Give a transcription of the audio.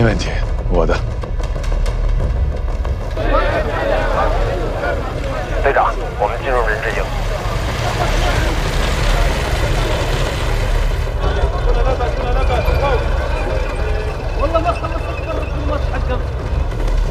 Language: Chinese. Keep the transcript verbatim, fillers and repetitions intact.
没问题，我的。 队长，我们进入人质营。